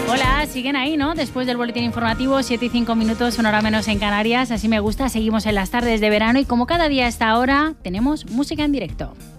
Hola, siguen ahí, ¿no? Después del boletín informativo, 7 y 5 minutos, una hora menos en Canarias. Así me gusta, seguimos en las tardes de verano y como cada día a esta hora, tenemos música en directo.